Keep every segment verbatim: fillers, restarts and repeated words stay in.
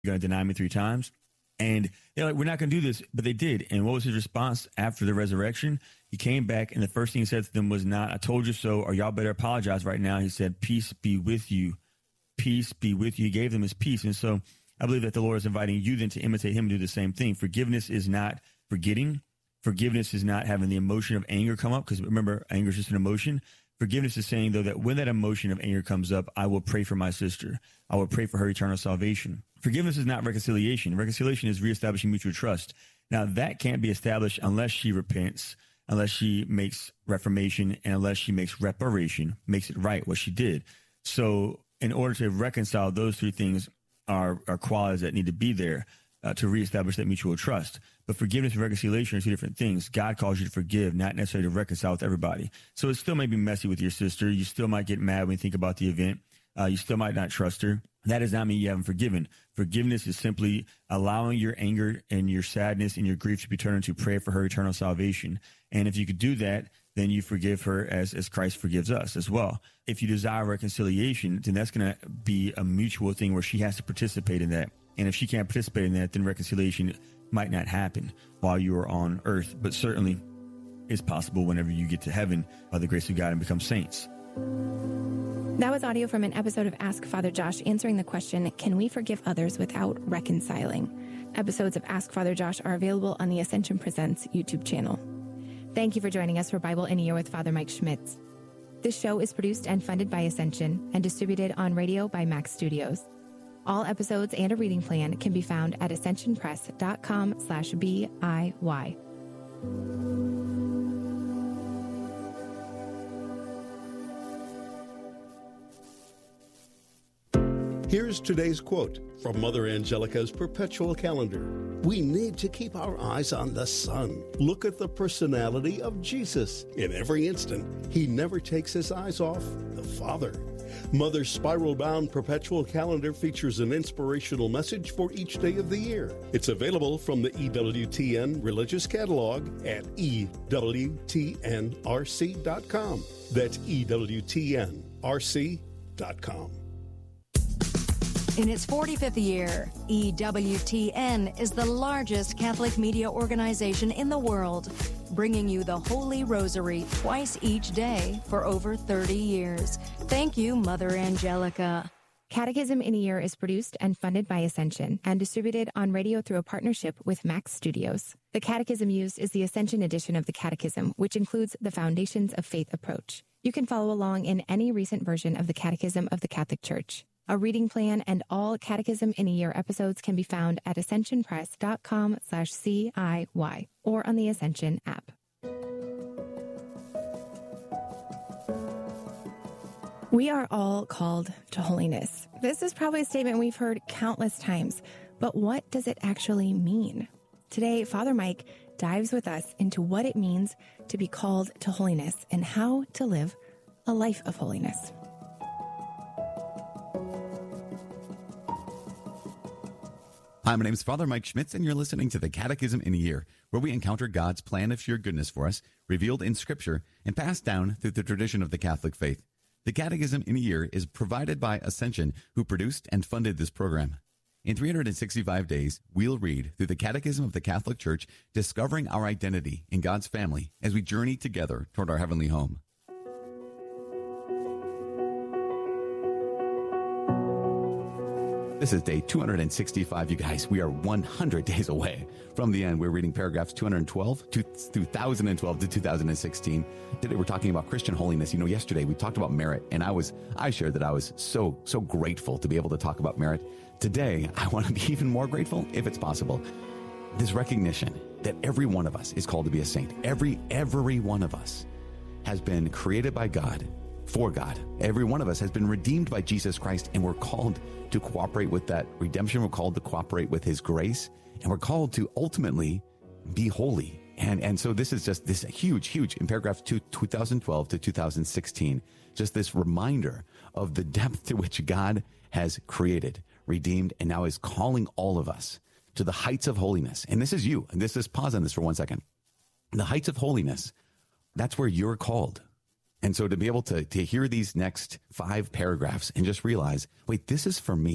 you're going to deny me three times? And they're like, we're not going to do this. But they did. And what was his response after the resurrection? He came back, and the first thing he said to them was not, I told you so, or y'all better apologize right now. He said, peace be with you. Peace be with you. He gave them his peace. And so I believe that the Lord is inviting you then to imitate him and do the same thing. Forgiveness is not forgetting. Forgiveness is not having the emotion of anger come up, because remember, anger is just an emotion. Forgiveness is saying, though, that when that emotion of anger comes up, I will pray for my sister. I will pray for her eternal salvation. Forgiveness is not reconciliation. Reconciliation is reestablishing mutual trust. Now, that can't be established unless she repents, unless she makes reformation, and unless she makes reparation, makes it right what she did. So in order to reconcile, those three things are, are qualities that need to be there uh, to reestablish that mutual trust. But forgiveness and reconciliation are two different things. God calls you to forgive, not necessarily to reconcile with everybody. So it still may be messy with your sister. You still might get mad when you think about the event. Uh, you still might not trust her. That does not mean you haven't forgiven. Forgiveness is simply allowing your anger and your sadness and your grief to be turned into prayer for her eternal salvation. And if you could do that, then you forgive her as, as Christ forgives us as well. If you desire reconciliation, then that's going to be a mutual thing where she has to participate in that. And if she can't participate in that, then reconciliation might not happen while you are on earth. But certainly it's possible whenever you get to heaven by the grace of God and become saints. That was audio from an episode of Ask Father Josh answering the question, can we forgive others without reconciling? Episodes of Ask Father Josh are available on the Ascension Presents YouTube channel. Thank you for joining us for Bible in a Year with Father Mike Schmitz. This show is produced and funded by Ascension and distributed on radio by Max Studios. All episodes and a reading plan can be found at ascensionpress.com slash B-I-Y. Here's today's quote from Mother Angelica's Perpetual Calendar. We need to keep our eyes on the Son. Look at the personality of Jesus. In every instant, he never takes his eyes off the Father. Mother's spiral-bound Perpetual Calendar features an inspirational message for each day of the year. It's available from the E W T N Religious Catalog at E W T N R C dot com. That's E W T N R C dot com. In its forty-fifth year, E W T N is the largest Catholic media organization in the world, bringing you the Holy Rosary twice each day for over thirty years. Thank you, Mother Angelica. Catechism in a Year is produced and funded by Ascension and distributed on radio through a partnership with Max Studios. The catechism used is the Ascension edition of the Catechism, which includes the Foundations of Faith approach. You can follow along in any recent version of the Catechism of the Catholic Church. A reading plan and all Catechism in a Year episodes can be found at ascensionpress.com slash C-I-Y or on the Ascension app. We are all called to holiness. This is probably a statement we've heard countless times, but what does it actually mean? Today, Father Mike dives with us into what it means to be called to holiness and how to live a life of holiness. Hi, my name is Father Mike Schmitz, and you're listening to the Catechism in a Year, where we encounter God's plan of sheer goodness for us, revealed in Scripture, and passed down through the tradition of the Catholic faith. The Catechism in a Year is provided by Ascension, who produced and funded this program. In three hundred sixty-five days, we'll read through the Catechism of the Catholic Church, discovering our identity in God's family as we journey together toward our heavenly home. This is day two hundred sixty-five, you guys. We are one hundred days away from the end. We're reading paragraphs two hundred twelve to two thousand twelve to two thousand sixteen. Today we're talking about Christian holiness. You know, yesterday we talked about merit, and I was I shared that I was so, so grateful to be able to talk about merit. Today, I want to be even more grateful, if it's possible. This recognition that every one of us is called to be a saint. Every, every one of us has been created by God, for God. Every one of us has been redeemed by Jesus Christ, and we're called to cooperate with that redemption. We're called to cooperate with his grace, and we're called to ultimately be holy. And and so this is just this huge, huge, in paragraph two, two thousand twelve to two thousand sixteen, just this reminder of the depth to which God has created, redeemed, and now is calling all of us to the heights of holiness. And this is you. And this is, pause on this for one second. The heights of holiness, that's where you're called. And so to be able to, to hear these next five paragraphs and just realize, wait, this is for me.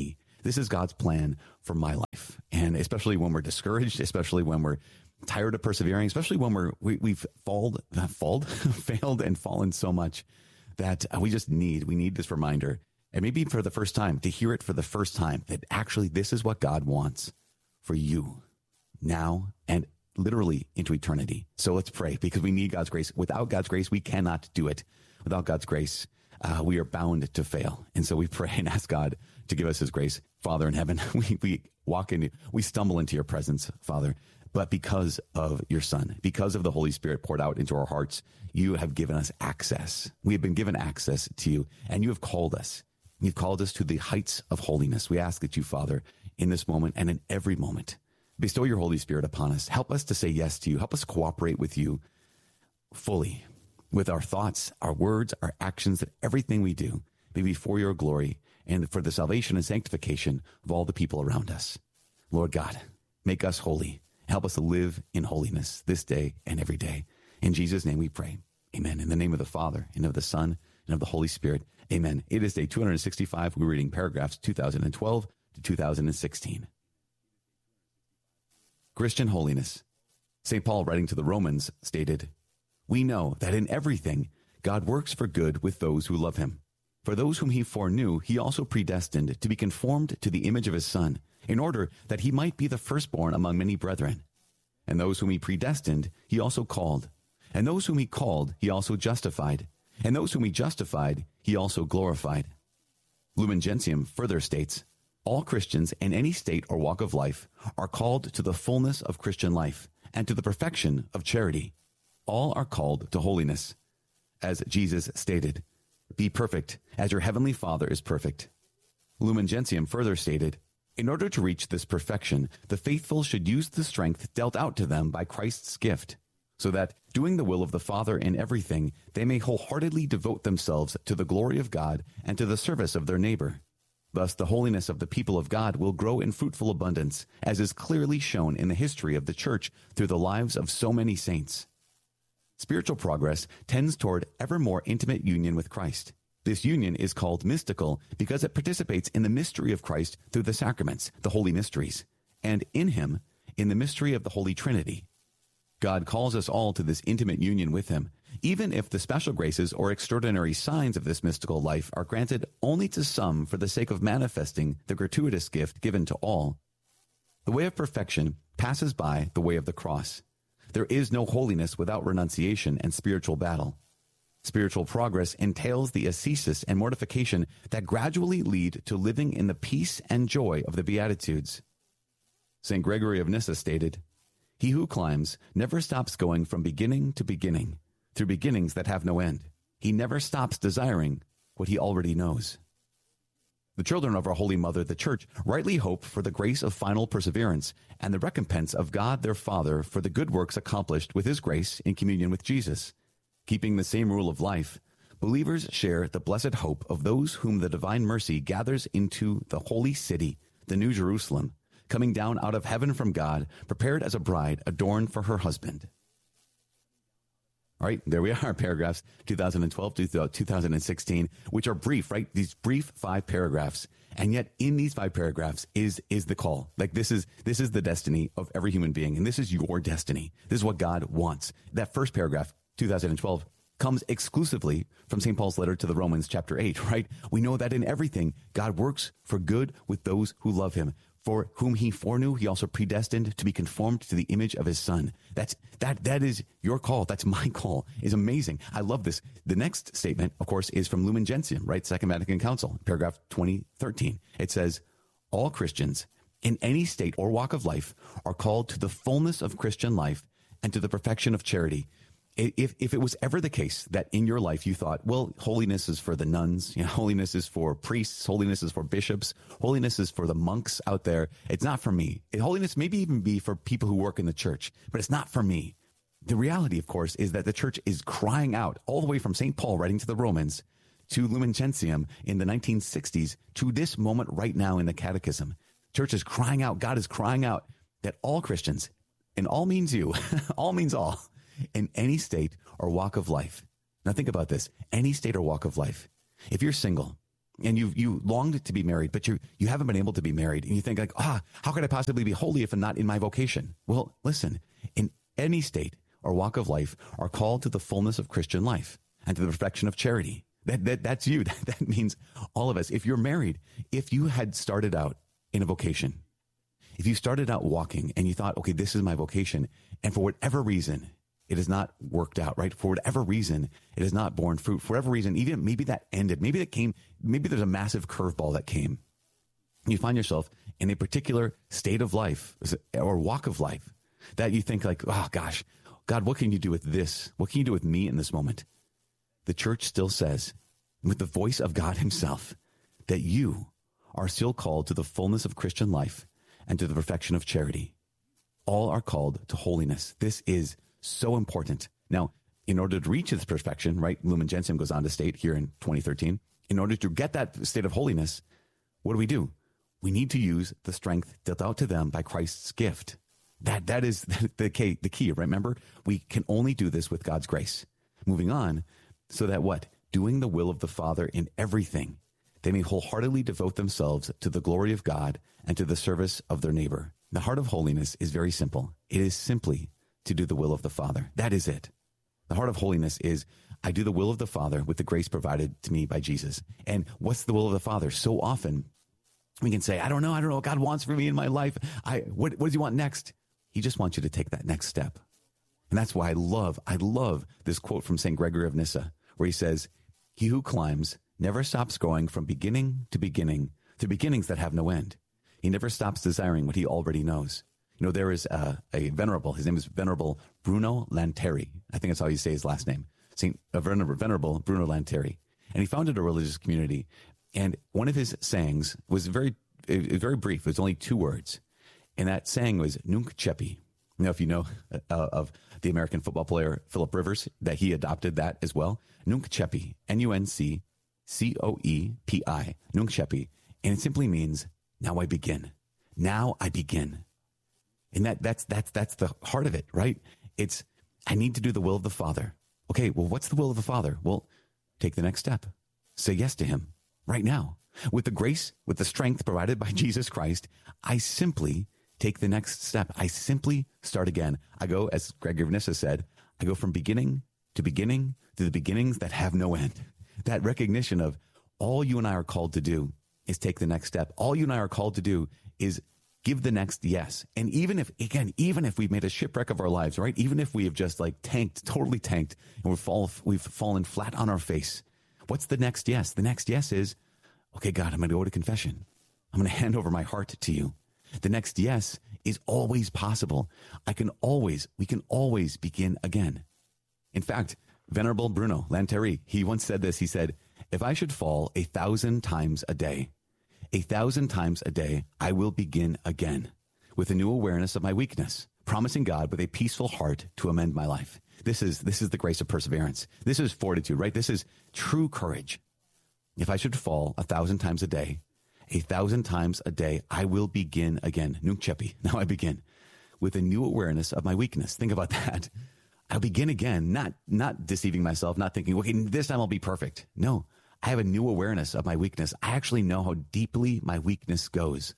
This is God's plan for my life. And especially when we're discouraged, especially when we're tired of persevering, especially when we're, we, we've falled, falled, failed and fallen so much that we just need, we need this reminder. And maybe for the first time, to hear it for the first time, that actually this is what God wants for you now and literally into eternity. So let's pray, because we need God's grace. Without God's grace, we cannot do it. Without God's grace, uh, we are bound to fail. And so we pray and ask God to give us his grace. Father in heaven, we, we walk into, we stumble into your presence, Father, but because of your Son, because of the Holy Spirit poured out into our hearts, you have given us access. We have been given access to you, and you have called us. You've called us to the heights of holiness. We ask that you, Father, in this moment and in every moment, bestow your Holy Spirit upon us. Help us to say yes to you. Help us cooperate with you fully, with our thoughts, our words, our actions, that everything we do be before your glory and for the salvation and sanctification of all the people around us. Lord God, make us holy. Help us to live in holiness this day and every day. In Jesus' name we pray. Amen. In the name of the Father, and of the Son, and of the Holy Spirit. Amen. It is day two hundred sixty-five. We're reading paragraphs two thousand twelve to two thousand sixteen. Christian holiness. Saint Paul, writing to the Romans, stated, "We know that in everything God works for good with those who love him. For those whom he foreknew, he also predestined to be conformed to the image of his Son, in order that he might be the firstborn among many brethren. And those whom he predestined, he also called. And those whom he called, he also justified. And those whom he justified, he also glorified." Lumen Gentium further states, "All Christians in any state or walk of life are called to the fullness of Christian life and to the perfection of charity. All are called to holiness. As Jesus stated, 'Be perfect as your heavenly Father is perfect.'" Lumen Gentium further stated, "In order to reach this perfection, the faithful should use the strength dealt out to them by Christ's gift, so that, doing the will of the Father in everything, they may wholeheartedly devote themselves to the glory of God and to the service of their neighbor. Thus, the holiness of the people of God will grow in fruitful abundance, as is clearly shown in the history of the Church through the lives of so many saints. Spiritual progress tends toward ever more intimate union with Christ. This union is called mystical because it participates in the mystery of Christ through the sacraments, the holy mysteries, and in him, in the mystery of the Holy Trinity. God calls us all to this intimate union with him, even if the special graces or extraordinary signs of this mystical life are granted only to some for the sake of manifesting the gratuitous gift given to all. The way of perfection passes by the way of the cross. There is no holiness without renunciation and spiritual battle. Spiritual progress entails the ascesis and mortification that gradually lead to living in the peace and joy of the Beatitudes. Saint Gregory of Nyssa stated, "He who climbs never stops going from beginning to beginning, through beginnings that have no end. He never stops desiring what he already knows." The children of our Holy Mother, the Church, rightly hope for the grace of final perseverance and the recompense of God their Father for the good works accomplished with his grace in communion with Jesus. Keeping the same rule of life, believers share the blessed hope of those whom the divine mercy gathers into the holy city, the New Jerusalem, coming down out of heaven from God, prepared as a bride adorned for her husband. All right, there we are, paragraphs two thousand twelve to two thousand sixteen, which are brief, right? These brief five paragraphs. And yet in these five paragraphs is is the call. Like this is this is the destiny of every human being, and this is your destiny. This is what God wants. That first paragraph, two thousand twelve, comes exclusively from Saint Paul's letter to the Romans, chapter eight, right? We know that in everything, God works for good with those who love him. For whom he foreknew, he also predestined to be conformed to the image of his Son. That's that that is your call. That's my call. It's amazing. I love this. The next statement, of course, is from Lumen Gentium, right? Second Vatican Council, paragraph twenty thirteen. It says, "All Christians in any state or walk of life are called to the fullness of Christian life and to the perfection of charity." If if it was ever the case that in your life you thought, well, holiness is for the nuns, you know, holiness is for priests, holiness is for bishops, holiness is for the monks out there, it's not for me. Holiness maybe even be for people who work in the church, but it's not for me. The reality, of course, is that the church is crying out all the way from Saint Paul writing to the Romans to Lumen Gentium in the nineteen sixties to this moment right now in the Catechism. Church is crying out, God is crying out that all Christians, and all means you, all means all, in any state or walk of life. Now think about this. Any state or walk of life. If you're single, and you you longed to be married, but you you haven't been able to be married, and you think like, ah, how could I possibly be holy if I'm not in my vocation? Well, listen, in any state or walk of life are called to the fullness of Christian life and to the perfection of charity. That, that that's you. That, that means all of us. If you're married, if you had started out in a vocation, if you started out walking and you thought, okay, this is my vocation, and for whatever reason, it has not worked out, right? For whatever reason, it has not borne fruit. For whatever reason, even maybe that ended, maybe that came, maybe there's a massive curveball that came. You find yourself in a particular state of life or walk of life that you think like, oh gosh, God, what can you do with this? What can you do with me in this moment? The church still says, with the voice of God himself, that you are still called to the fullness of Christian life and to the perfection of charity. All are called to holiness. This is so important. Now, in order to reach this perfection, right, Lumen Gentium goes on to state here in twenty thirteen, in order to get that state of holiness, what do we do? We need to use the strength dealt out to them by Christ's gift. That That is the key, the key, remember? We can only do this with God's grace. Moving on, so that what? Doing the will of the Father in everything, they may wholeheartedly devote themselves to the glory of God and to the service of their neighbor. The heart of holiness is very simple. It is simply to do the will of the Father. That is it. The heart of holiness is, I do the will of the Father with the grace provided to me by Jesus. And what's the will of the Father? So often we can say, I don't know, I don't know what God wants for me in my life. I what, what does he want next? He just wants you to take that next step. And that's why I love, I love this quote from Saint Gregory of Nyssa, where he says, he who climbs never stops going from beginning to beginning to beginnings that have no end. He never stops desiring what he already knows. You know, there is a, a venerable, his name is Venerable Bruno Lanteri. I think that's how you say his last name. Saint uh, Venerable Bruno Lanteri. And he founded a religious community. And one of his sayings was very, it, it, very brief. It was only two words. And that saying was Nunc Cepi. You know, if you know uh, of the American football player Philip Rivers, that he adopted that as well. Nunc Cepi, N U N C C O E P I, Nunc Cepi. And it simply means, now I begin. Now I begin. And that that's that's that's the heart of it, right? It's, I need to do the will of the Father. Okay, well, what's the will of the Father? Well, take the next step. Say yes to him right now. With the grace, with the strength provided by Jesus Christ, I simply take the next step. I simply start again. I go, as Gregory of Nyssa said, I go from beginning to beginning to the beginnings that have no end. That recognition of all you and I are called to do is take the next step. All you and I are called to do is give the next yes. And even if, again, even if we've made a shipwreck of our lives, right? Even if we have just like tanked, totally tanked, and we've, fall, we've fallen flat on our face, what's the next yes? The next yes is, okay, God, I'm going to go to confession. I'm going to hand over my heart to you. The next yes is always possible. I can always, we can always begin again. In fact, Venerable Bruno Lanteri, he once said this. He said, if I should fall a thousand times a day, a thousand times a day, I will begin again with a new awareness of my weakness, promising God with a peaceful heart to amend my life. This is, this is the grace of perseverance. This is fortitude, right? This is true courage. If I should fall a thousand times a day, a thousand times a day, I will begin again. Nunc Cepi. Now I begin with a new awareness of my weakness. Think about that. I'll begin again, not, not deceiving myself, not thinking, okay, this time I'll be perfect. No, I have a new awareness of my weakness. I actually know how deeply my weakness goes.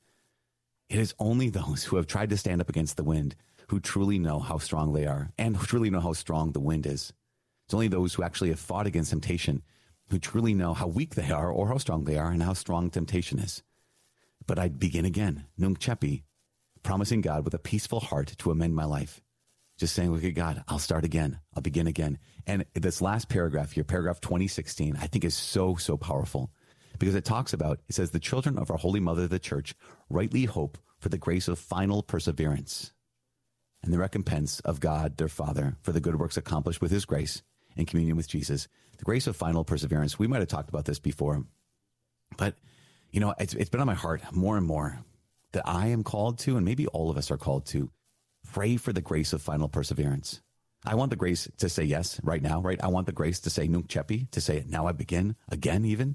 It is only those who have tried to stand up against the wind who truly know how strong they are and who truly know how strong the wind is. It's only those who actually have fought against temptation who truly know how weak they are or how strong they are and how strong temptation is. But I begin again, Nunc Cepi, promising God with a peaceful heart to amend my life. Just saying, look at God, I'll start again. I'll begin again. And this last paragraph here, paragraph twenty sixteen, I think is so, so powerful because it talks about, it says, the children of our Holy Mother, the Church, rightly hope for the grace of final perseverance and the recompense of God, their Father, for the good works accomplished with his grace in communion with Jesus. The grace of final perseverance. We might have talked about this before, but, you know, it's, it's been on my heart more and more that I am called to, and maybe all of us are called to, pray for the grace of final perseverance. I want the grace to say yes right now, right? I want the grace to say Nunc Cepi, to say now I begin again even.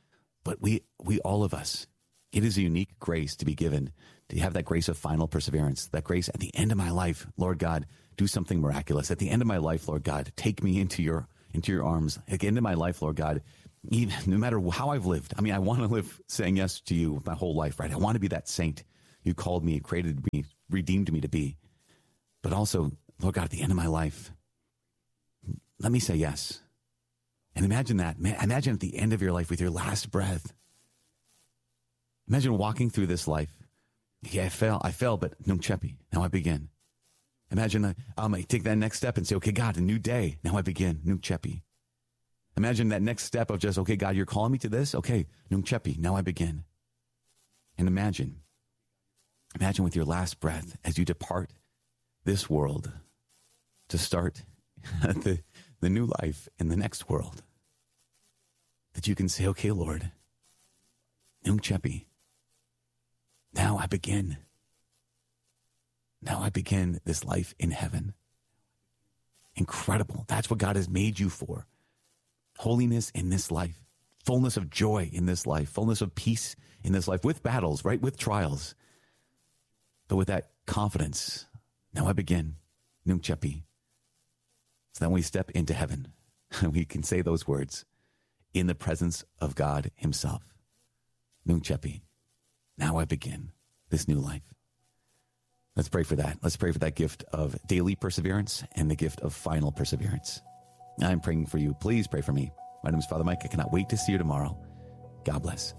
But we, we all of us, it is a unique grace to be given, to have that grace of final perseverance, that grace at the end of my life, Lord God, do something miraculous. At the end of my life, Lord God, take me into your, into your arms. At the end of my life, Lord God, even no matter how I've lived. I mean, I want to live saying yes to you my whole life, right? I want to be that saint you called me, created me, redeemed me to be. But also, Lord God, at the end of my life, let me say yes. And imagine that. Man, imagine at the end of your life with your last breath. Imagine walking through this life. Yeah, I fell. I fell, but nunc cepi. Now I begin. Imagine I um, I take that next step and say, okay, God, a new day. Now I begin. Nunc cepi. Imagine that next step of just, okay, God, you're calling me to this? Okay, nunc cepi. Now I begin. And imagine, imagine with your last breath as you depart this world to start the, the new life in the next world, that you can say, okay, Lord, nunc cepi. Now I begin. Now I begin this life in heaven. Incredible. That's what God has made you for. Holiness in this life, fullness of joy in this life, fullness of peace in this life, with battles, right? With trials, but with that confidence. Now I begin. Nunc cepi. So then we step into heaven. We can say those words in the presence of God himself. Nunc cepi. Now I begin this new life. Let's pray for that. Let's pray for that gift of daily perseverance and the gift of final perseverance. I'm praying for you. Please pray for me. My name is Father Mike. I cannot wait to see you tomorrow. God bless.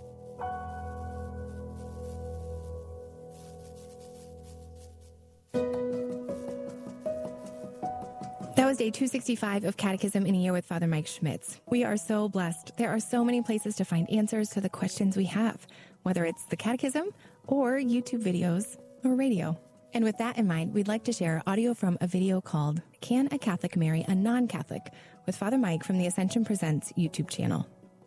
That was day two sixty-five of Catechism in a Year with Father Mike Schmitz. We are so blessed. There are so many places to find answers to the questions we have, whether it's the Catechism or YouTube videos or radio. And with that in mind, we'd like to share audio from a video called Can a Catholic Marry a Non-Catholic? With Father Mike from the Ascension Presents YouTube channel.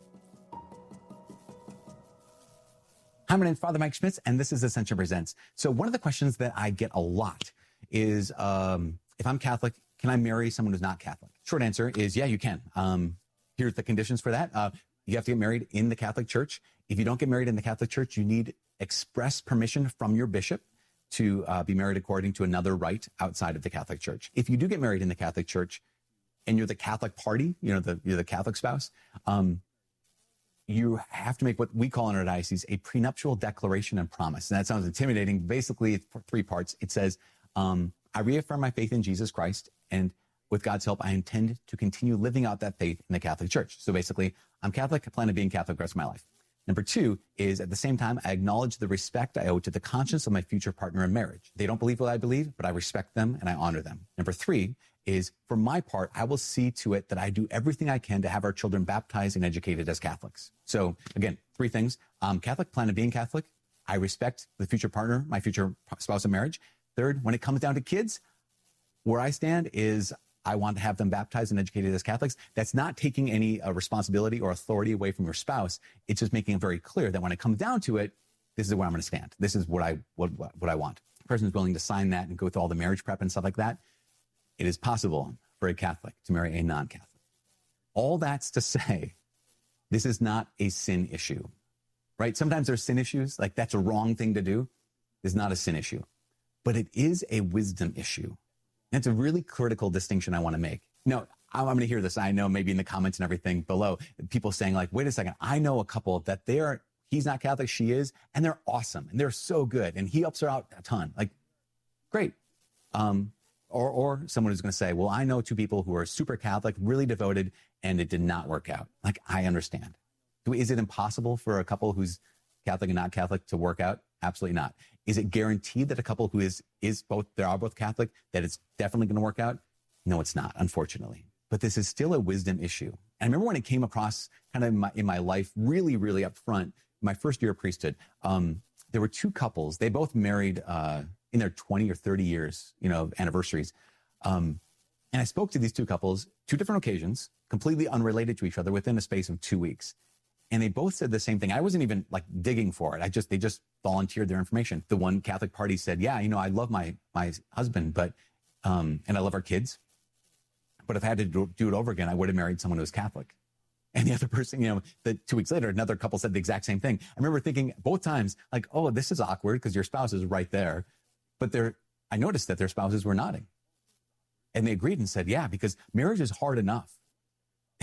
Hi, my name is Father Mike Schmitz, and this is Ascension Presents. So one of the questions that I get a lot is, um, if I'm Catholic, can I marry someone who's not Catholic? Short answer is, yeah, you can. Um, here's the conditions for that. Uh, you have to get married in the Catholic Church. If you don't get married in the Catholic Church, you need express permission from your bishop to uh, be married according to another rite outside of the Catholic Church. If you do get married in the Catholic Church and you're the Catholic party, you know, the, you're the Catholic spouse, um, you have to make what we call in our diocese a prenuptial declaration and promise. And that sounds intimidating. Basically, it's three parts. It says, um, I reaffirm my faith in Jesus Christ, and with God's help, I intend to continue living out that faith in the Catholic Church. So basically, I'm Catholic, I plan on being Catholic the rest of my life. Number two is, at the same time, I acknowledge the respect I owe to the conscience of my future partner in marriage. They don't believe what I believe, but I respect them and I honor them. Number three is, for my part, I will see to it that I do everything I can to have our children baptized and educated as Catholics. So again, three things. I'm Catholic, plan on being Catholic. I respect the future partner, my future spouse in marriage. Third, when it comes down to kids, where I stand is I want to have them baptized and educated as Catholics. That's not taking any uh, responsibility or authority away from your spouse. It's just making it very clear that when it comes down to it, this is where I'm going to stand. This is what I what, what I want. The person is willing to sign that and go through all the marriage prep and stuff like that. It is possible for a Catholic to marry a non-Catholic. All that's to say, this is not a sin issue, right? Sometimes there's sin issues, like that's a wrong thing to do. It's not a sin issue, but it is a wisdom issue. That's a really critical distinction I want to make. No, I'm going to hear this. I know maybe in the comments and everything below, people saying like, wait a second, I know a couple that they're, he's not Catholic, she is, and they're awesome, and they're so good, and he helps her out a ton. Like, great. Um, or, or someone who's going to say, well, I know two people who are super Catholic, really devoted, and it did not work out. Like, I understand. Is it impossible for a couple who's Catholic and not Catholic to work out? Absolutely not. Is it guaranteed that a couple who is is both, they are both Catholic, that it's definitely going to work out? No, it's not, unfortunately. But this is still a wisdom issue. And I remember when it came across kind of in my, in my life, really, really up front, my first year of priesthood, um, there were two couples. They both married uh, in their twenty or thirty years, you know, anniversaries. Um, and I spoke to these two couples, two different occasions, completely unrelated to each other within a space of two weeks. And they both said the same thing. I wasn't even like digging for it. I just, they just volunteered their information. The one Catholic party said, yeah, you know, I love my, my husband, but, um, and I love our kids, but if I had to do, do it over again, I would have married someone who was Catholic. And the other person, you know, the two weeks later, another couple said the exact same thing. I remember thinking both times like, oh, this is awkward because your spouse is right there. But they're, I noticed that their spouses were nodding. And they agreed and said, yeah, because marriage is hard enough.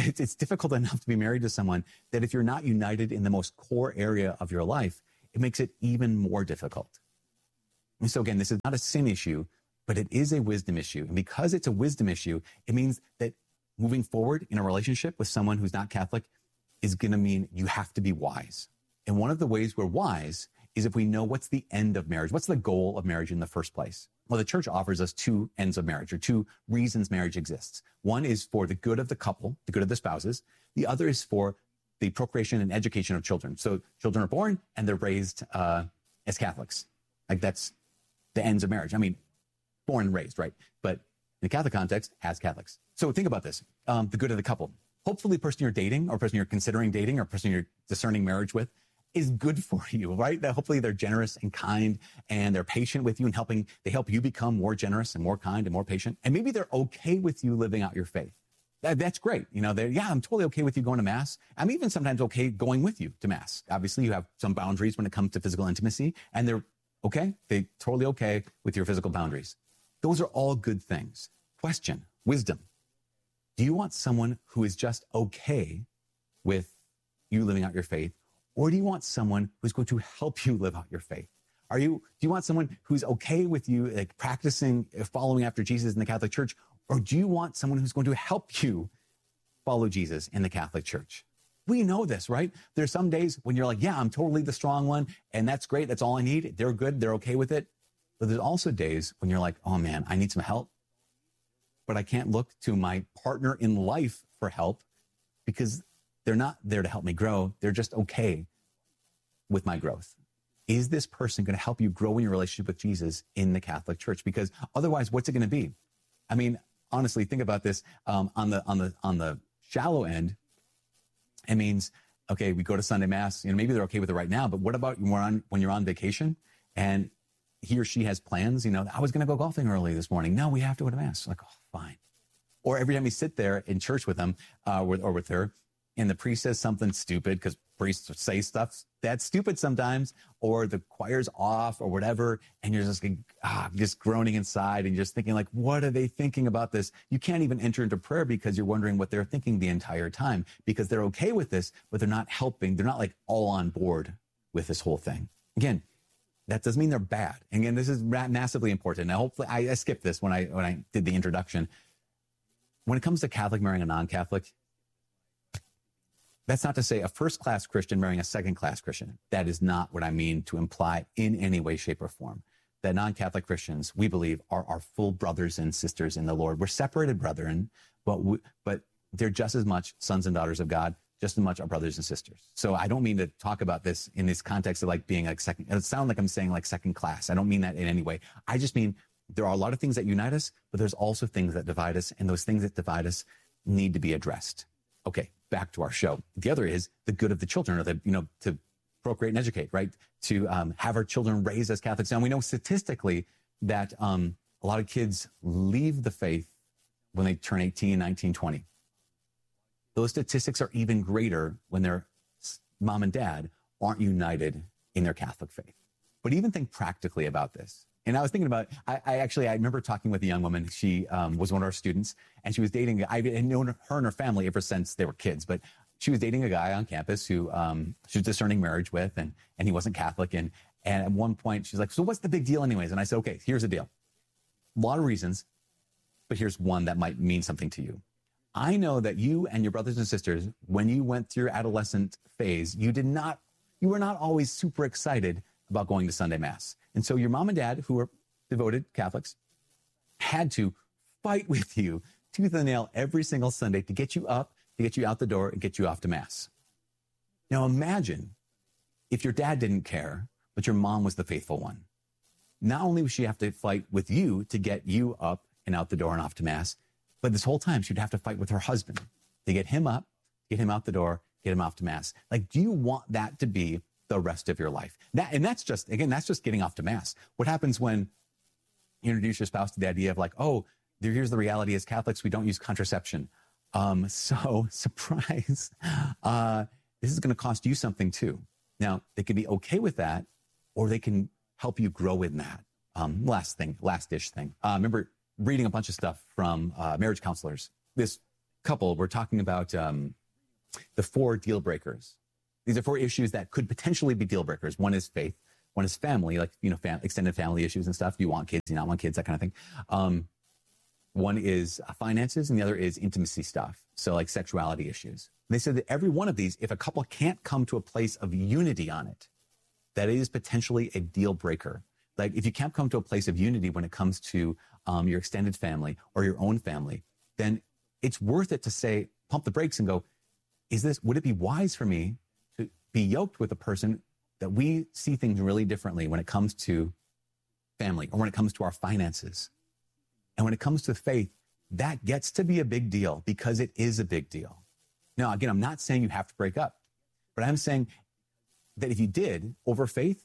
it's, it's difficult enough to be married to someone that if you're not united in the most core area of your life, it makes it even more difficult. And so again, this is not a sin issue, but it is a wisdom issue. And because it's a wisdom issue, it means that moving forward in a relationship with someone who's not Catholic is going to mean you have to be wise. And one of the ways we're wise is if we know what's the end of marriage. What's the goal of marriage in the first place? Well, the church offers us two ends of marriage, or two reasons marriage exists. One is for the good of the couple, the good of the spouses. The other is for the procreation and education of children. So children are born and they're raised uh, as Catholics. Like that's the ends of marriage. I mean, born and raised, right? But in the Catholic context, as Catholics. So think about this, um, the good of the couple. Hopefully the person you're dating or person you're considering dating or person you're discerning marriage with is good for you, right? That hopefully they're generous and kind and they're patient with you and helping, they help you become more generous and more kind and more patient. And maybe they're okay with you living out your faith. That, that's great. You know, they're, yeah, I'm totally okay with you going to mass. I'm even sometimes okay going with you to mass. Obviously you have some boundaries when it comes to physical intimacy and they're okay. They're totally okay with your physical boundaries. Those are all good things. Question, wisdom. Do you want someone who is just okay with you living out your faith? Or do you want someone who's going to help you live out your faith? Are you, do you want someone who's okay with you like practicing, following after Jesus in the Catholic Church? Or do you want someone who's going to help you follow Jesus in the Catholic Church? We know this, right? There's some days when you're like, yeah, I'm totally the strong one. And that's great. That's all I need. They're good. They're okay with it. But there's also days when you're like, oh man, I need some help. But I can't look to my partner in life for help because they're not there to help me grow. They're just okay with my growth. Is this person going to help you grow in your relationship with Jesus in the Catholic Church? Because otherwise, what's it going to be? I mean, honestly, think about this um, on the on the on the shallow end. It means, okay, we go to Sunday Mass. You know, maybe they're okay with it right now. But what about when you're on, when you're on vacation and he or she has plans? You know, I was going to go golfing early this morning. No, we have to go to Mass. Like, oh, fine. Or every time we sit there in church with them uh, with, or with her, and the priest says something stupid, because priests say stuff that's stupid sometimes, or the choir's off or whatever, and you're just ah, just groaning inside and just thinking like, what are they thinking about this? You can't even enter into prayer because you're wondering what they're thinking the entire time, because they're okay with this, but they're not helping. They're not like all on board with this whole thing. Again, that doesn't mean they're bad. And again, this is massively important. Now, hopefully, I, I skipped this when I when I did the introduction. When it comes to Catholic marrying a non-Catholic, that's not to say a first-class Christian marrying a second-class Christian. That is not what I mean to imply in any way, shape, or form. That non-Catholic Christians, we believe, are our full brothers and sisters in the Lord. We're separated brethren, but we, but they're just as much sons and daughters of God, just as much our brothers and sisters. So I don't mean to talk about this in this context of like being like second. It sounds like I'm saying like second class. I don't mean that in any way. I just mean there are a lot of things that unite us, but there's also things that divide us, and those things that divide us need to be addressed. Okay, back to our show. The other is the good of the children, or the, you know, to procreate and educate, right? To um, have our children raised as Catholics. And we know statistically that um, a lot of kids leave the faith when they turn eighteen, nineteen, twenty. Those statistics are even greater when their mom and dad aren't united in their Catholic faith. But even think practically about this. And I was thinking about, I, I actually, I remember talking with a young woman. She um, was one of our students, and she was dating, I had known her and her family ever since they were kids, but she was dating a guy on campus who um, she was discerning marriage with, and, and he wasn't Catholic. And, and at one point, she's like, so what's the big deal anyways? And I said, okay, here's the deal. A lot of reasons, but here's one that might mean something to you. I know that you and your brothers and sisters, when you went through your adolescent phase, you did not, you were not always super excited about going to Sunday Mass. And so your mom and dad, who were devoted Catholics, had to fight with you tooth and nail every single Sunday to get you up, to get you out the door, and get you off to Mass. Now imagine if your dad didn't care, but your mom was the faithful one. Not only would she have to fight with you to get you up and out the door and off to Mass, but this whole time she'd have to fight with her husband to get him up, get him out the door, get him off to Mass. Like, do you want that to be the rest of your life? That, and that's just, again, that's just getting off to Mass. What happens when you introduce your spouse to the idea of like, oh, here's the reality as Catholics, we don't use contraception. Um, so, surprise, uh, this is going to cost you something too. Now, they can be okay with that, or they can help you grow in that. Um, last thing, last-ish thing. Uh, remember reading a bunch of stuff from uh, marriage counselors. This couple, we're talking about um, the four deal breakers. These are four issues that could potentially be deal breakers. One is faith. One is family, like, you know, fam- extended family issues and stuff. Do you want kids? Do you not want kids? That kind of thing. Um, one is uh, finances, and the other is intimacy stuff. So like sexuality issues. They said that every one of these, if a couple can't come to a place of unity on it, that it is potentially a deal breaker. Like if you can't come to a place of unity when it comes to um, your extended family or your own family, then it's worth it to say, pump the brakes and go, is this, would it be wise for me to be yoked with a person that we see things really differently when it comes to family or when it comes to our finances? And when it comes to faith, that gets to be a big deal because it is a big deal. Now, again, I'm not saying you have to break up, but I'm saying that if you did over faith,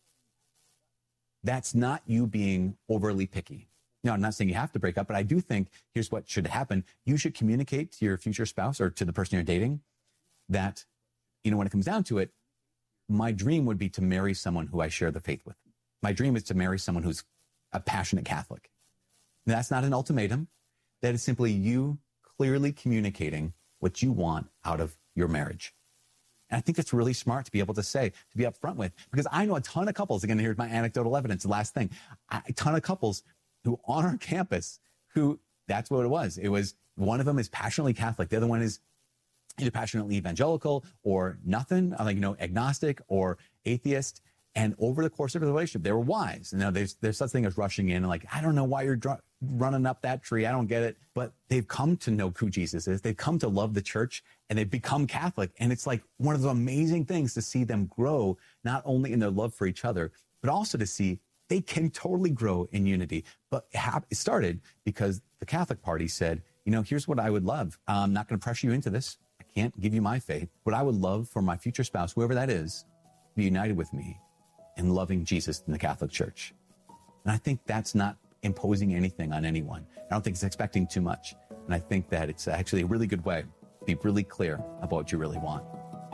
that's not you being overly picky. Now, I'm not saying you have to break up, but I do think here's what should happen. You should communicate to your future spouse or to the person you're dating that, you know, when it comes down to it, my dream would be to marry someone who I share the faith with. My dream is to marry someone who's a passionate Catholic. Now, that's not an ultimatum. That is simply you clearly communicating what you want out of your marriage. And I think it's really smart to be able to say, to be upfront with, because I know a ton of couples, again, here's my anecdotal evidence, the last thing, a ton of couples who on our campus, who that's what it was. It was, one of them is passionately Catholic. The other one is either passionately evangelical or nothing, like, you know, agnostic or atheist. And over the course of the relationship, they were wise. You know, there's, there's such thing as rushing in and like, I don't know why you're dr- running up that tree. I don't get it. But they've come to know who Jesus is. They've come to love the church and they've become Catholic. And it's like one of the amazing things to see them grow, not only in their love for each other, but also to see they can totally grow in unity. But it, ha- it started because the Catholic party said, you know, here's what I would love. I'm not going to pressure you into this. I can't give you my faith. What I would love for my future spouse, whoever that is, be united with me in loving Jesus in the Catholic Church. And I think that's not imposing anything on anyone. I don't think it's expecting too much. And I think that it's actually a really good way to be really clear about what you really want.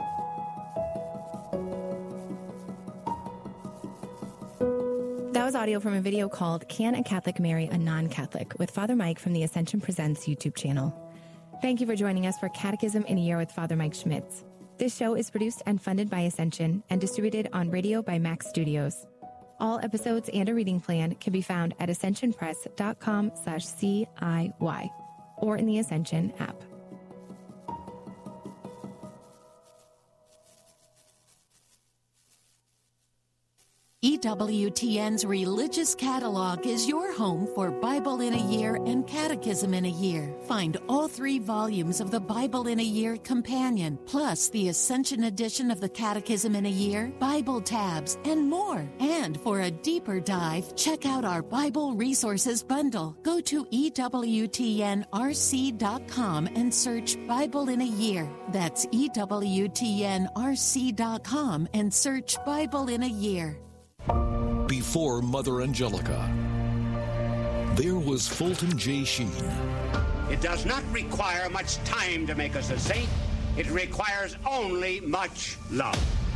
That was audio from a video called Can a Catholic Marry a Non-Catholic? With Father Mike from the Ascension Presents YouTube channel. Thank you for joining us for Catechism in a Year with Father Mike Schmitz. This show is produced and funded by Ascension and distributed on radio by Max Studios. All episodes and a reading plan can be found at ascensionpress.com slash CIY or in the Ascension app. E W T N's Religious Catalog is your home for Bible in a Year and Catechism in a Year. Find all three volumes of the Bible in a Year Companion, plus the Ascension edition of the Catechism in a Year, Bible tabs, and more. And for a deeper dive, check out our Bible Resources Bundle. Go to E W T N R C dot com and search Bible in a Year. That's E W T N R C dot com and search Bible in a Year. Before Mother Angelica, there was Fulton J. Sheen. It does not require much time to make us a saint. It requires only much love.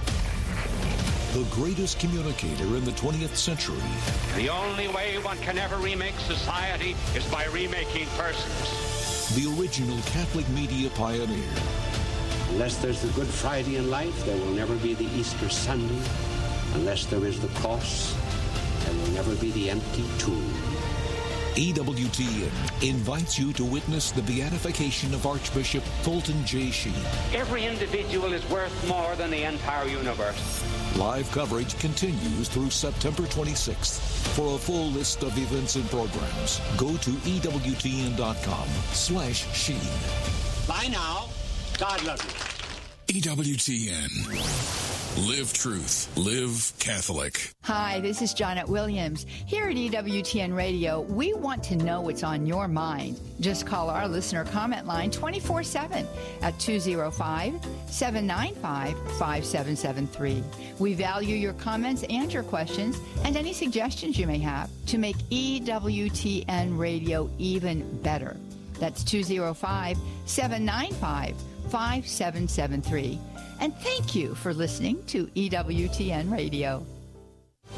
The greatest communicator in the twentieth century. The only way one can ever remake society is by remaking persons. The original Catholic media pioneer. Unless there's the Good Friday in life, there will never be the Easter Sunday. Unless there is the cross, there will never be the empty tomb. E W T N invites you to witness the beatification of Archbishop Fulton J. Sheen. Every individual is worth more than the entire universe. Live coverage continues through September twenty-sixth. For a full list of events and programs, go to E W T N dot com slash Sheen. Bye now. God love you. E W T N. Live truth. Live Catholic. Hi, this is Janet Williams. Here at E W T N Radio, we want to know what's on your mind. Just call our listener comment line twenty-four seven at two oh five, seven nine five, five seven seven three. We value your comments and your questions and any suggestions you may have to make E W T N Radio even better. That's two oh five, seven nine five, five seven seven three. And thank you for listening to E W T N Radio.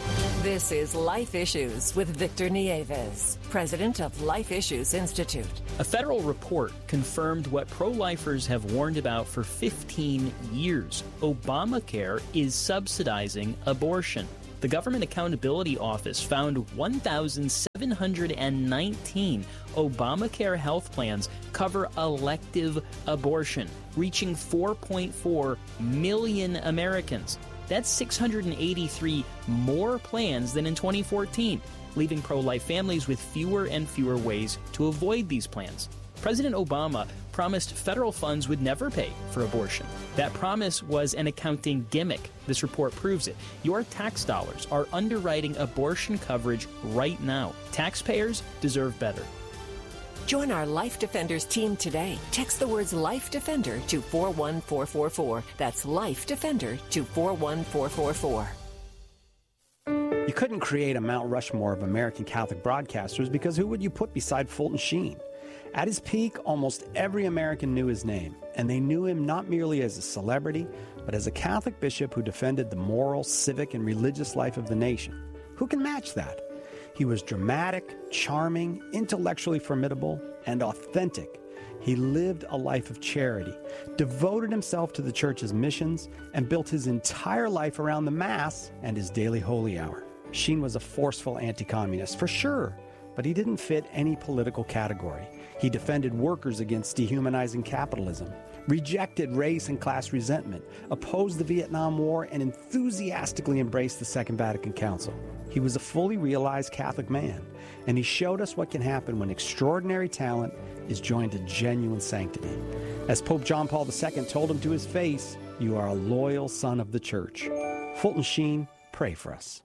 This is Life Issues with Victor Nieves, president of Life Issues Institute. A federal report confirmed what pro-lifers have warned about for fifteen years. Obamacare is subsidizing abortion. The Government Accountability Office found one thousand seven hundred nineteen Obamacare health plans cover elective abortion, reaching four point four million Americans. That's six hundred eighty-three more plans than in twenty fourteen, leaving pro-life families with fewer and fewer ways to avoid these plans. President Obama promised federal funds would never pay for abortion. That promise was an accounting gimmick. This report proves it. Your tax dollars are underwriting abortion coverage right now. Taxpayers deserve better. Join our Life Defenders team today. Text the words Life Defender to four one four four four. That's Life Defender to four one four four four. You couldn't create a Mount Rushmore of American Catholic broadcasters because who would you put beside Fulton Sheen? At his peak, almost every American knew his name, and they knew him not merely as a celebrity, but as a Catholic bishop who defended the moral, civic, and religious life of the nation. Who can match that? He was dramatic, charming, intellectually formidable, and authentic. He lived a life of charity, devoted himself to the church's missions, and built his entire life around the Mass and his daily holy hour. Sheen was a forceful anti-communist, for sure, but he didn't fit any political category. He defended workers against dehumanizing capitalism, rejected race and class resentment, opposed the Vietnam War, and enthusiastically embraced the Second Vatican Council. He was a fully realized Catholic man, and he showed us what can happen when extraordinary talent is joined to genuine sanctity. As Pope John Paul the Second told him to his face, "You are a loyal son of the Church." Fulton Sheen, pray for us.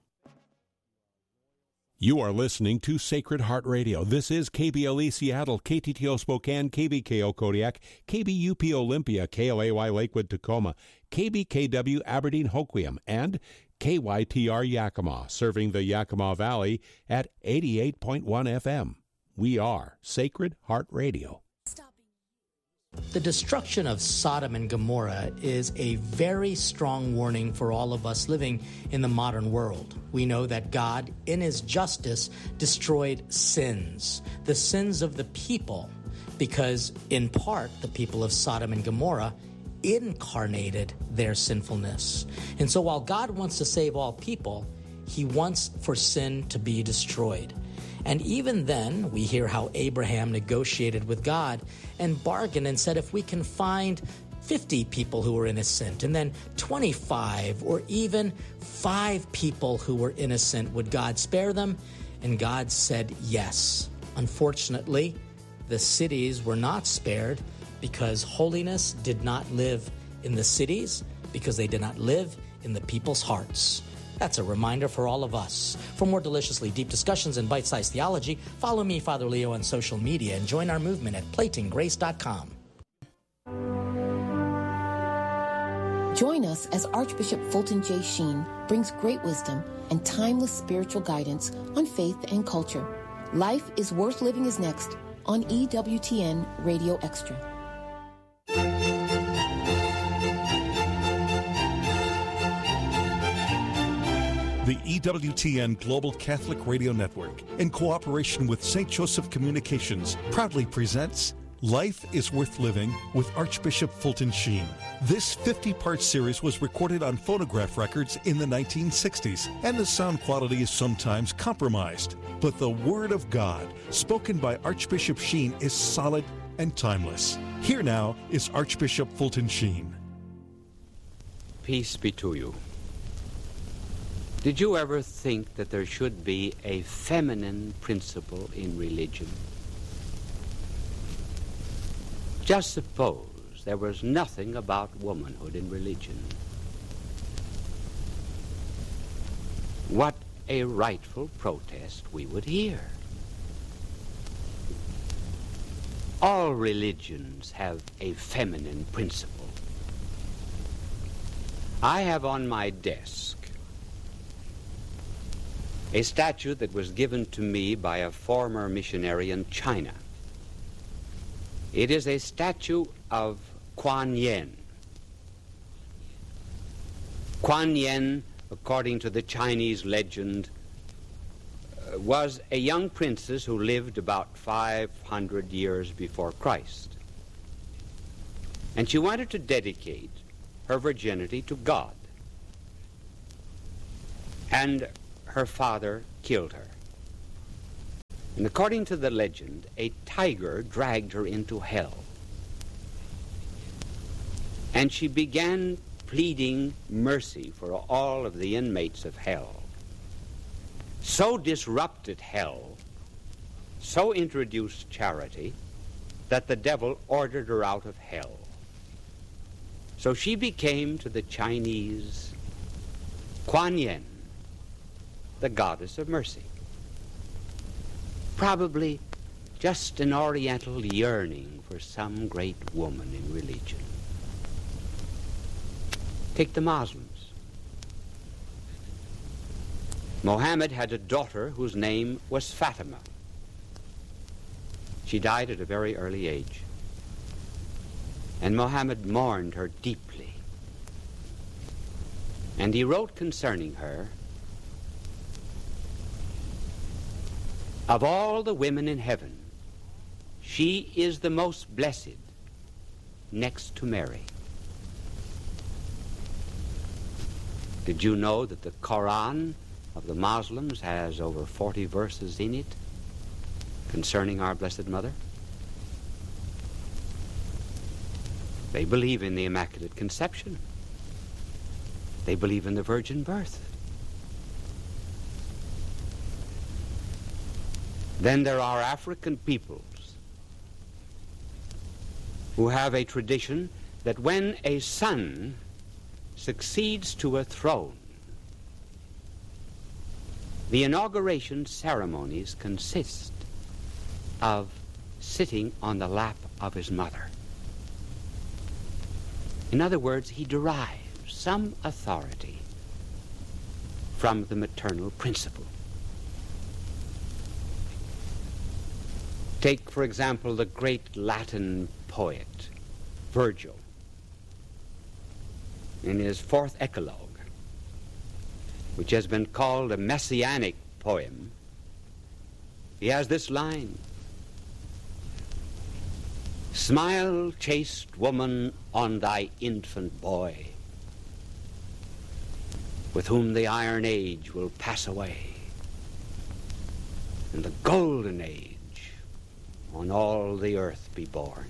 You are listening to Sacred Heart Radio. This is K B L E Seattle, K T T O Spokane, K B K O Kodiak, K B U P Olympia, K L A Y Lakewood Tacoma, K B K W Aberdeen Hoquiam, and K Y T R Yakima, serving the Yakima Valley at eighty-eight point one F M. We are Sacred Heart Radio. The destruction of Sodom and Gomorrah is a very strong warning for all of us living in the modern world. We know that God, in his justice, destroyed sins, the sins of the people, because in part the people of Sodom and Gomorrah incarnated their sinfulness. And so while God wants to save all people, he wants for sin to be destroyed. And even then, we hear how Abraham negotiated with God and bargained and said, if we can find fifty people who were innocent, and then twenty-five, or even five people who were innocent, would God spare them? And God said yes. Unfortunately, the cities were not spared because holiness did not live in the cities, because they did not live in the people's hearts. That's a reminder for all of us. For more deliciously deep discussions and bite-sized theology, follow me, Father Leo, on social media and join our movement at plating grace dot com. Join us as Archbishop Fulton J. Sheen brings great wisdom and timeless spiritual guidance on faith and culture. Life is Worth Living is next on E W T N Radio Extra. The E W T N Global Catholic Radio Network, in cooperation with Saint Joseph Communications, proudly presents Life is Worth Living with Archbishop Fulton Sheen. This fifty-part series was recorded on phonograph records in the nineteen sixties, and the sound quality is sometimes compromised. But the Word of God, spoken by Archbishop Sheen, is solid and timeless. Here now is Archbishop Fulton Sheen. Peace be to you. Did you ever think that there should be a feminine principle in religion? Just suppose there was nothing about womanhood in religion. What a rightful protest we would hear. All religions have a feminine principle. I have on my desk a statue that was given to me by a former missionary in China. It is a statue of Kuan Yin. Kuan Yin, according to the Chinese legend, was a young princess who lived about five hundred years before Christ. And she wanted to dedicate her virginity to God. And her father killed her. And according to the legend, a tiger dragged her into hell. And she began pleading mercy for all of the inmates of hell. So disrupted hell, so introduced charity, that the devil ordered her out of hell. So she became to the Chinese Kuan Yin, the goddess of mercy. Probably just an oriental yearning for some great woman in religion. Take the Muslims. Mohammed had a daughter whose name was Fatima. She died at a very early age. And Mohammed mourned her deeply. And he wrote concerning her, "Of all the women in heaven, she is the most blessed, next to Mary." Did you know that the Quran of the Muslims has over forty verses in it concerning our Blessed Mother? They believe in the Immaculate Conception. They believe in the virgin birth. Then there are African peoples who have a tradition that when a son succeeds to a throne, the inauguration ceremonies consist of sitting on the lap of his mother. In other words, he derives some authority from the maternal principle. Take, for example, the great Latin poet, Virgil. In his fourth Eclogue, which has been called a messianic poem, he has this line: "Smile, chaste woman, on thy infant boy, with whom the iron age will pass away, and the golden age on all the earth be born."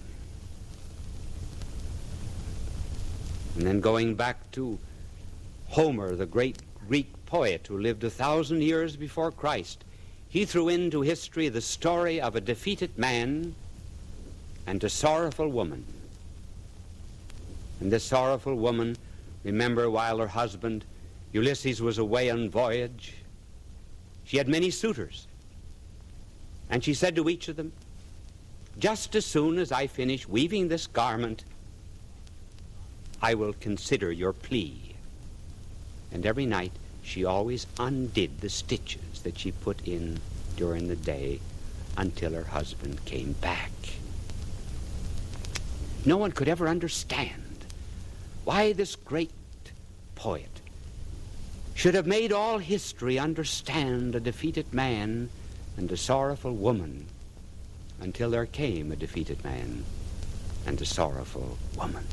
And then going back to Homer, the great Greek poet who lived a thousand years before Christ, he threw into history the story of a defeated man and a sorrowful woman. And this sorrowful woman, remember, while her husband Ulysses was away on voyage, she had many suitors. And she said to each of them, "Just as soon as I finish weaving this garment, I will consider your plea." And every night she always undid the stitches that she put in during the day until her husband came back. No one could ever understand why this great poet should have made all history understand a defeated man and a sorrowful woman until there came a defeated man and a sorrowful woman.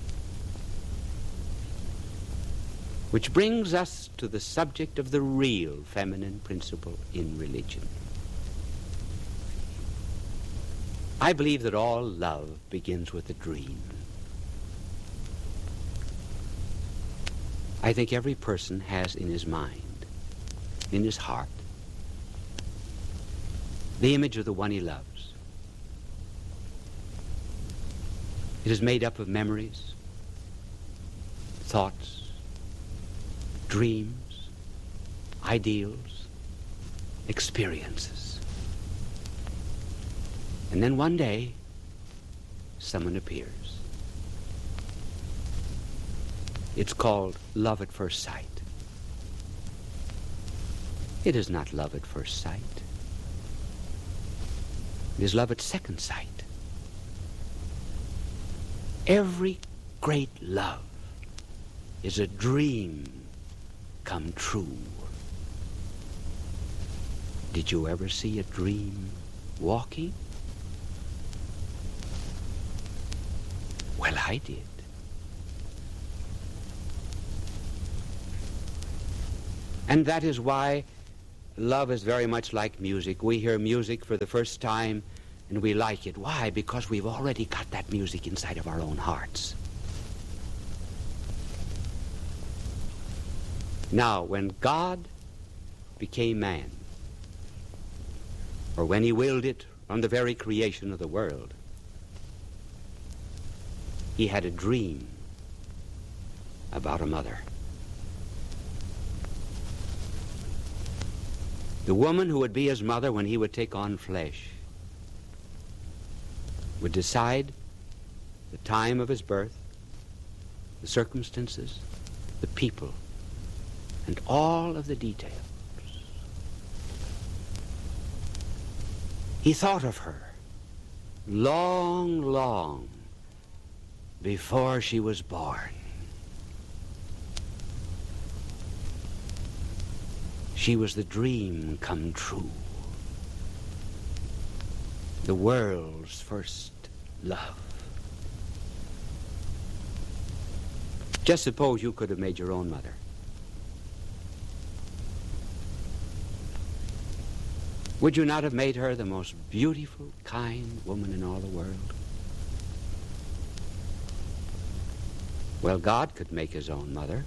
Which brings us to the subject of the real feminine principle in religion. I believe that all love begins with a dream. I think every person has in his mind, in his heart, the image of the one he loves. It is made up of memories, thoughts, dreams, ideals, experiences. And then one day, someone appears. It's called love at first sight. It is not love at first sight. It is love at second sight. Every great love is a dream come true. Did you ever see a dream walking? Well, I did. And that is why love is very much like music. We hear music for the first time and we like it. Why? Because we've already got that music inside of our own hearts. Now, when God became man, or when he willed it from the very creation of the world, he had a dream about a mother. The woman who would be his mother when he would take on flesh would decide the time of his birth, the circumstances, the people, and all of the details. He thought of her long, long before she was born. She was the dream come true, the world's first love. Just suppose you could have made your own mother. Would you not have made her the most beautiful, kind woman in all the world? Well, God could make his own mother.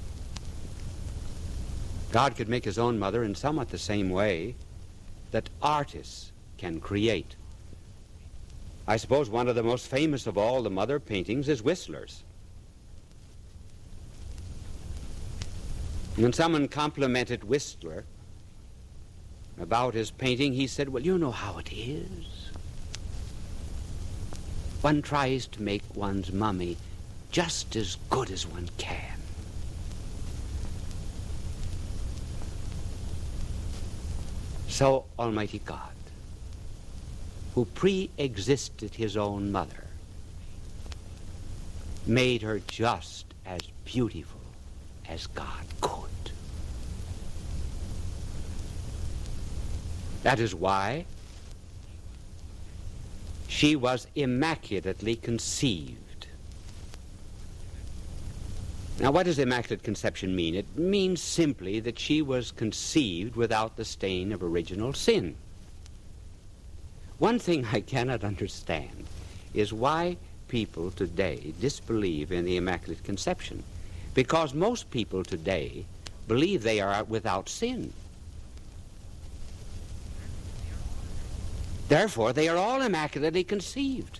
God could make his own mother in somewhat the same way that artists can create. I suppose one of the most famous of all the mother paintings is Whistler's. When someone complimented Whistler about his painting, he said, well, you know how it is. One tries to make one's mummy just as good as one can. So Almighty God, who pre-existed his own mother, made her just as beautiful as God could. That is why she was immaculately conceived. Now, what does immaculate conception mean? It means simply that she was conceived without the stain of original sin. One thing I cannot understand is why people today disbelieve in the Immaculate Conception. Because most people today believe they are without sin. Therefore, they are all immaculately conceived.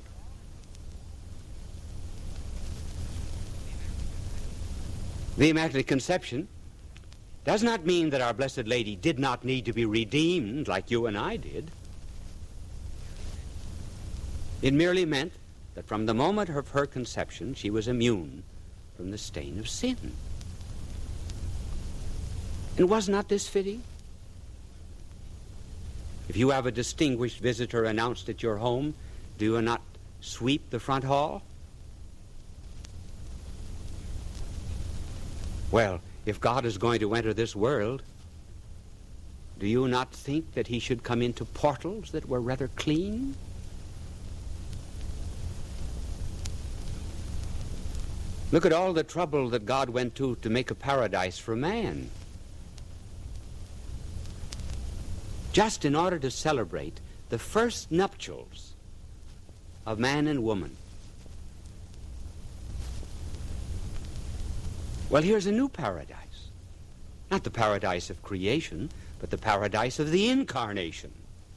The Immaculate Conception does not mean that our Blessed Lady did not need to be redeemed like you and I did. It merely meant that from the moment of her conception, she was immune from the stain of sin. And was not this fitting? If you have a distinguished visitor announced at your home, do you not sweep the front hall? Well, if God is going to enter this world, do you not think that he should come into portals that were rather clean? Look at all the trouble that God went to to make a paradise for man. Just in order to celebrate the first nuptials of man and woman. Well, here's a new paradise. Not the paradise of creation, but the paradise of the incarnation.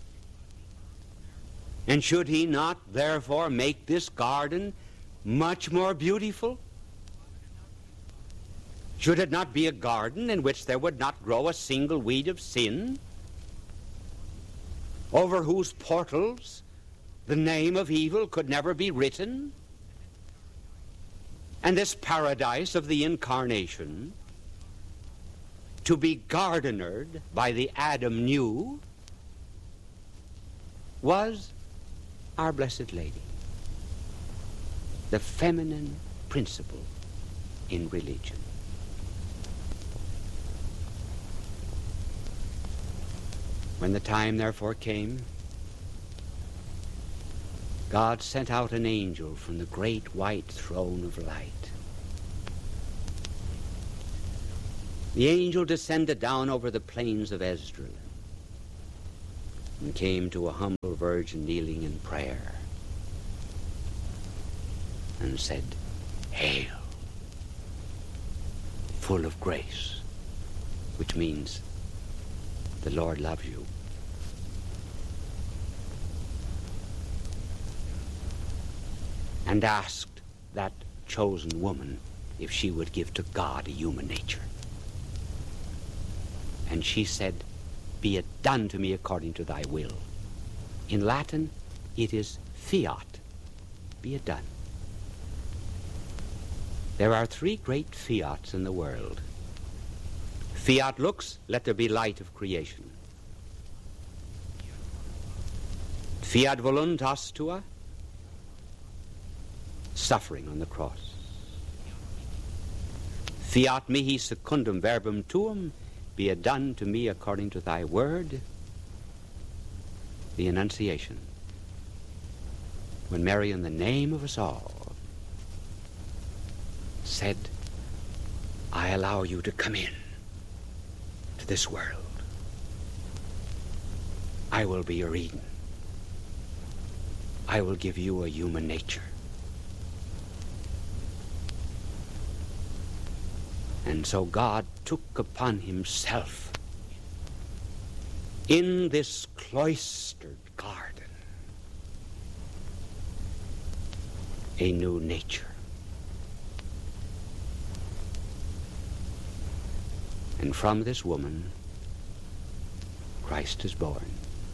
And should he not, therefore, make this garden much more beautiful? Should it not be a garden in which there would not grow a single weed of sin, over whose portals the name of evil could never be written? And this paradise of the incarnation, to be gardenered by the Adam new, was our Blessed Lady, the feminine principle in religion. When the time therefore came, God sent out an angel from the great white throne of light. The angel descended down over the plains of Esdraelon and came to a humble virgin kneeling in prayer and said, "Hail, full of grace," which means the Lord loves you. And asked that chosen woman if she would give to God a human nature. And she said, "Be it done to me according to thy will." In Latin, it is fiat. Be it done. There are three great fiats in the world. Fiat lux, let there be light of creation. Fiat voluntas tua, suffering on the cross. Fiat mihi secundum verbum tuum, be it done to me according to thy word. The Annunciation. When Mary, in the name of us all, said, "I allow you to come in to this world. I will be your Eden. I will give you a human nature." And so God took upon himself in this cloistered garden a new nature. And from this woman, Christ is born.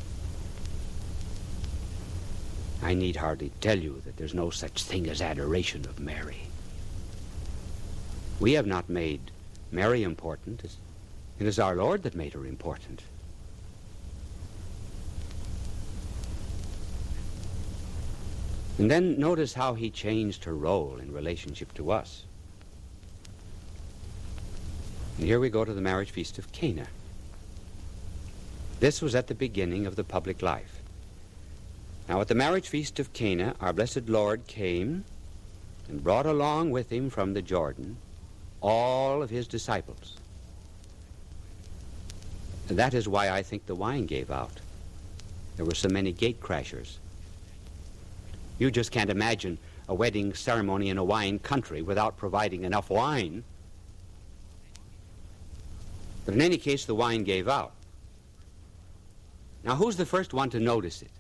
I need hardly tell you that there's no such thing as adoration of Mary. We have not made Mary important. It is our Lord that made her important. And then notice how he changed her role in relationship to us. And here we go to the marriage feast of Cana. This was at the beginning of the public life. Now at the marriage feast of Cana, our blessed Lord came and brought along with him from the Jordan all of his disciples. And that is why I think the wine gave out. There were so many gate crashers. You just can't imagine a wedding ceremony in a wine country without providing enough wine. But in any case, the wine gave out. Now, who's the first one to notice it?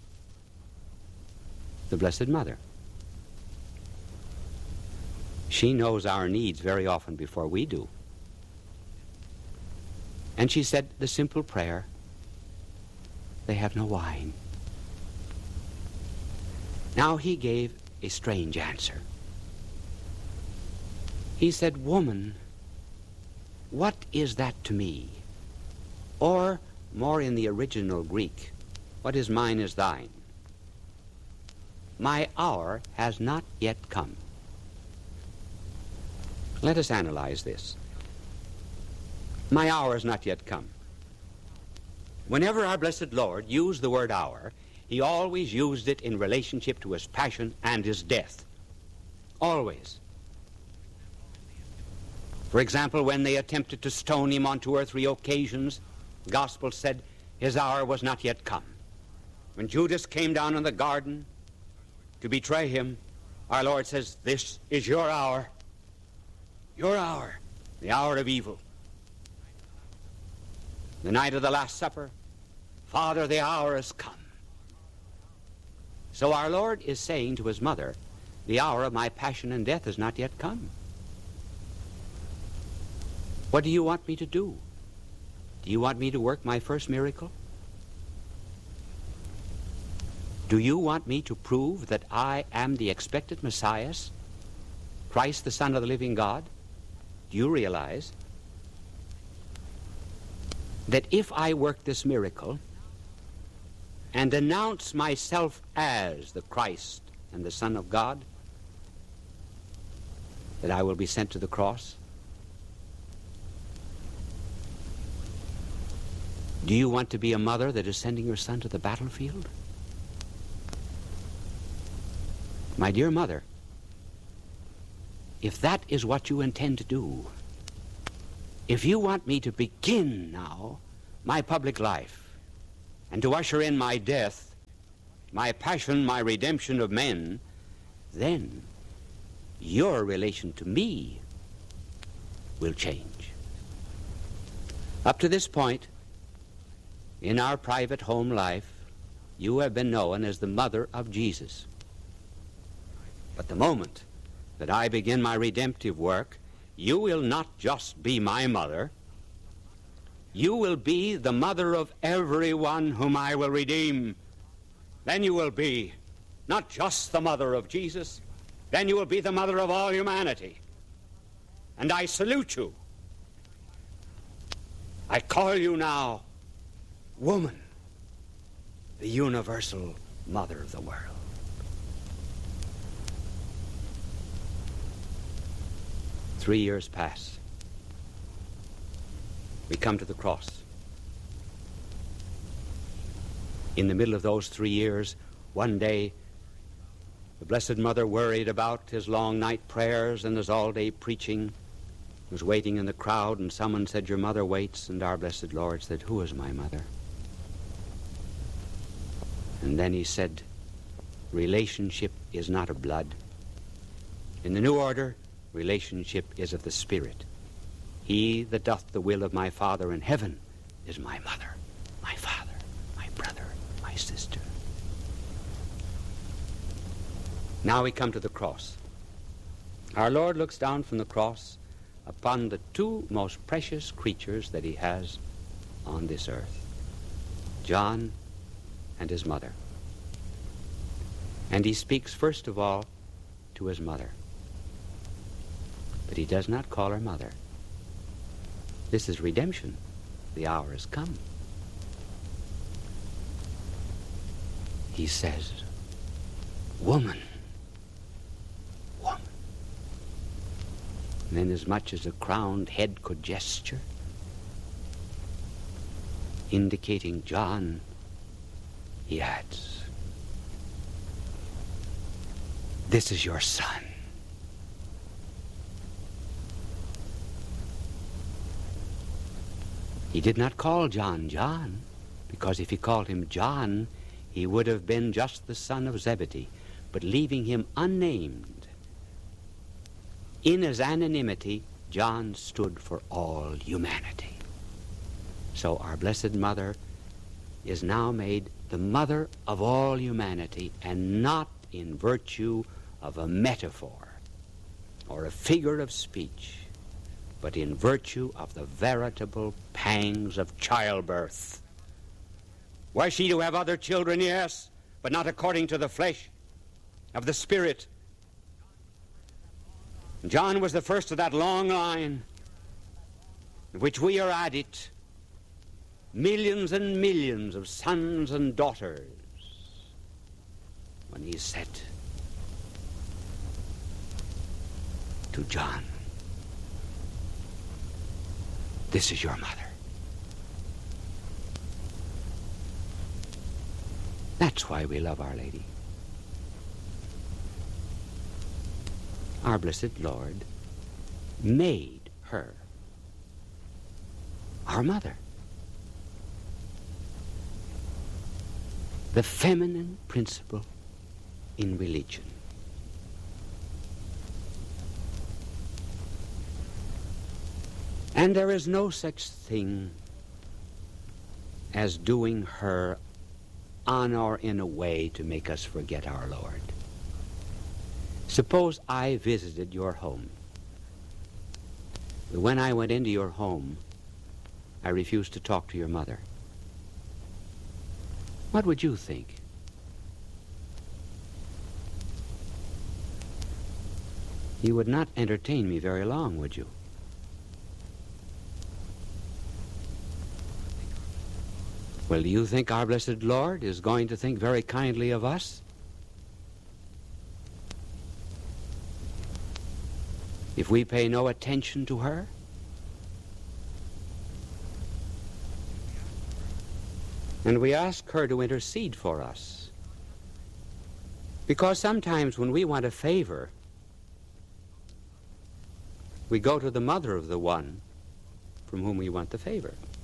The Blessed Mother. She knows our needs very often before we do. And she said the simple prayer, "They have no wine." Now he gave a strange answer. He said, "Woman, what is that to me?" Or, more in the original Greek, "What is mine is thine. My hour has not yet come." Let us analyze this. My hour has not yet come. Whenever our blessed Lord used the word hour, he always used it in relationship to his passion and his death. Always. For example, when they attempted to stone him on two or three occasions, the Gospel said his hour was not yet come. When Judas came down in the garden to betray him, our Lord says, "This is your hour. Your hour, the hour of evil." The night of the Last Supper, "Father, the hour has come." So our Lord is saying to his mother, "The hour of my passion and death has not yet come. What do you want me to do? Do you want me to work my first miracle? Do you want me to prove that I am the expected Messiah, Christ, the Son of the living God? Do you realize that if I work this miracle and announce myself as the Christ and the Son of God, that I will be sent to the cross? Do you want to be a mother that is sending her son to the battlefield? My dear mother, if that is what you intend to do, if you want me to begin now my public life and to usher in my death, my passion, my redemption of men, then your relation to me will change. Up to this point, in our private home life, you have been known as the mother of Jesus. But the moment that I begin my redemptive work, you will not just be my mother. You will be the mother of everyone whom I will redeem. Then you will be not just the mother of Jesus, then you will be the mother of all humanity. And I salute you. I call you now woman, the universal mother of the world. Three years pass. We come to the cross. In the middle of those three years, one day, the Blessed Mother, worried about his long night prayers and his all-day preaching, was waiting in the crowd, and someone said, "Your mother waits," and our Blessed Lord said, "Who is my mother?" And then he said, relationship is not of blood. In the new order, relationship is of the Spirit. He that doth the will of my Father in heaven is my mother, my father, my brother, my sister. Now we come to the cross. Our Lord looks down from the cross upon the two most precious creatures that he has on this earth, John and his mother. And he speaks first of all to his mother. But he does not call her mother. This is redemption. The hour has come. He says, woman, woman. And then as much as a crowned head could gesture, indicating John, he adds, this is your son. He did not call John John, because if he called him John, he would have been just the son of Zebedee. But leaving him unnamed, in his anonymity, John stood for all humanity. So our Blessed Mother is now made the mother of all humanity, and not in virtue of a metaphor or a figure of speech, but in virtue of the veritable pangs of childbirth. Was she to have other children? Yes, but not according to the flesh, of the Spirit. John was the first of that long line, in which we are added, millions and millions of sons and daughters, when he said to John, this is your mother. That's why we love Our Lady. Our Blessed Lord made her our mother. The feminine principle in religion. And there is no such thing as doing her on or in a way to make us forget our Lord. Suppose I visited your home. When I went into your home, I refused to talk to your mother. What would you think? You would not entertain me very long, would you? Well, do you think our Blessed Lord is going to think very kindly of us? If we pay no attention to her? And we ask her to intercede for us. Because sometimes when we want a favor, we go to the mother of the one from whom we want the favor.